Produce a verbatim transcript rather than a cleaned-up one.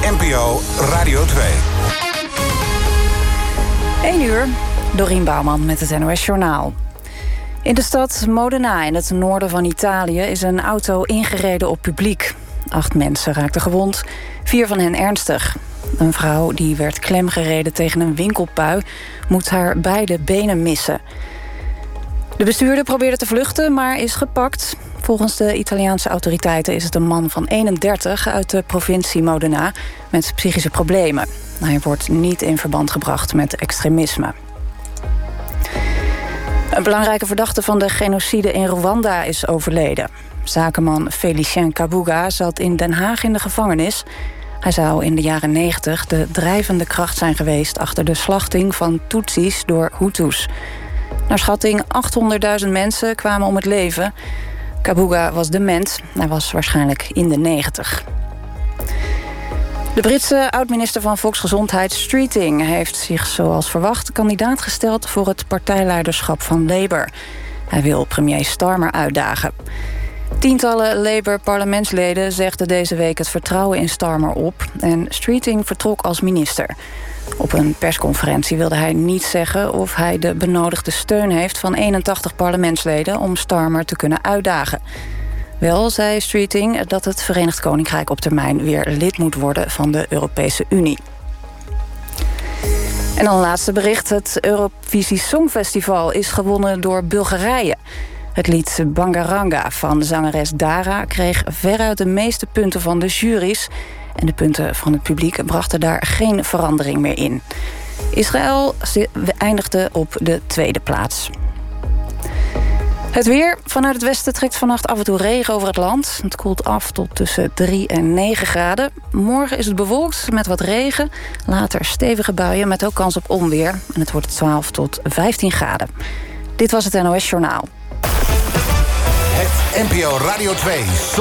N P O Radio twee. één uur, Dorien Bouwman met het N O S Journaal. In de stad Modena in het noorden van Italië is een auto ingereden op publiek. Acht mensen raakten gewond, vier van hen ernstig. Een vrouw die werd klemgereden tegen een winkelpui moet haar beide benen missen. De bestuurder probeerde te vluchten, maar is gepakt. Volgens de Italiaanse autoriteiten is het een man van eenendertig uit de provincie Modena met psychische problemen. Hij wordt niet in verband gebracht met extremisme. Een belangrijke verdachte van de genocide in Rwanda is overleden. Zakenman Félicien Kabuga zat in Den Haag in de gevangenis. Hij zou in de jaren negentig de drijvende kracht zijn geweest achter de slachting van Tutsis door Hutus. Naar schatting achthonderdduizend mensen kwamen om het leven. Kabuga was dement. Hij was waarschijnlijk in de negentig. De Britse oud-minister van Volksgezondheid Streeting heeft zich zoals verwacht kandidaat gesteld voor het partijleiderschap van Labour. Hij wil premier Starmer uitdagen. Tientallen Labour-parlementsleden zegden deze week het vertrouwen in Starmer op en Streeting vertrok als minister. Op een persconferentie wilde hij niet zeggen of hij de benodigde steun heeft van eenentachtig parlementsleden om Starmer te kunnen uitdagen. Wel zei Streeting dat het Verenigd Koninkrijk op termijn weer lid moet worden van de Europese Unie. En dan een laatste bericht. Het Eurovisie Songfestival is gewonnen door Bulgarije. Het lied Bangaranga van zangeres Dara kreeg veruit de meeste punten van de juries. En de punten van het publiek brachten daar geen verandering meer in. Israël eindigde op de tweede plaats. Het weer. Vanuit het westen trekt vannacht af en toe regen over het land. Het koelt af tot tussen drie en negen graden. Morgen is het bewolkt met wat regen. Later stevige buien met ook kans op onweer. En het wordt twaalf tot vijftien graden. Dit was het N O S Journaal. Het N P O Radio twee.